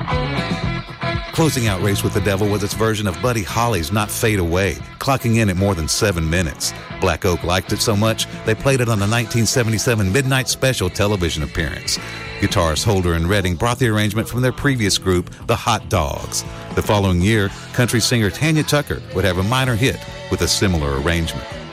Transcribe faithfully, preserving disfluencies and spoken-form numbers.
Closing out Race with the Devil was its version of Buddy Holly's Not Fade Away, clocking in at more than seven minutes. Black Oak liked it so much, they played it on the nineteen seventy-seven Midnight Special television appearance. Guitarist Holder and Redding brought the arrangement from their previous group, the Hot Dogs. The following year, country singer Tanya Tucker would have a minor hit with a similar arrangement.